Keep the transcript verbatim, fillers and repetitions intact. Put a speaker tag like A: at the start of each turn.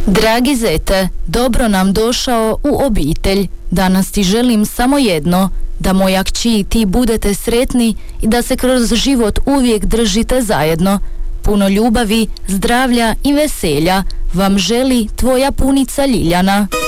A: Dragi zete, dobro nam došao u obitelj. Danas ti želim samo jedno, da moja kći i ti budete sretni i da se kroz život uvijek držite zajedno. Puno ljubavi, zdravlja i veselja vam želi tvoja punica Ljiljana.